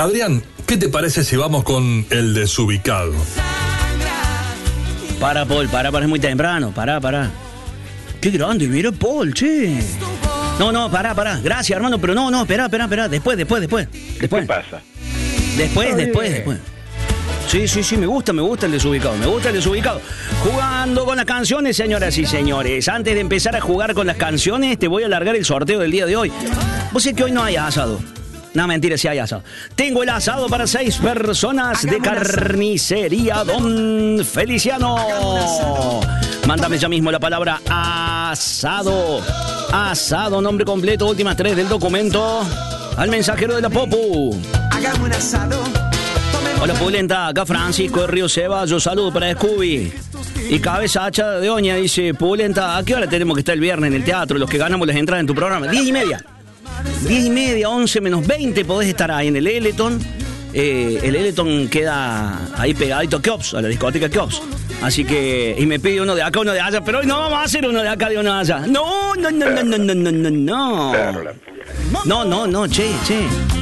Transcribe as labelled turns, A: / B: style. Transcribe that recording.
A: Adrián, ¿qué te parece si vamos con el desubicado?
B: Para, Paul, para, es muy temprano. Para. Qué grande, mira, Paul, che. No, para. Gracias, hermano, pero no, espera. Después.
C: ¿Qué pasa?
B: Después. Sí, me gusta el desubicado. Jugando con las canciones, señoras y señores. Antes de empezar a jugar con las canciones, te voy a alargar el sorteo del día de hoy. Vos sé que hoy no hay asado. No, mentira, sí hay asado. Tengo el asado para 6 personas de Carnicería Don Feliciano. Mándame ya mismo la palabra asado. Asado, nombre completo, últimas 3 del documento. Al mensajero de la Popu.
D: Hagamos un asado.
B: Hola, Pulenta, acá Francisco de Río Ceballos, saludo para Scooby. Y Cabeza Hacha de Oña dice, Pulenta, ¿a qué hora tenemos que estar el viernes en el teatro? Los que ganamos las entradas en tu programa. 10:30. 10:30, 11 menos 20, podés estar ahí en el Eleton. El Eleton queda ahí pegadito a Keops, a la discoteca Keops. Así que, y me pide uno de acá, uno de allá, pero hoy no vamos a hacer uno de acá y uno de allá. No. No, che.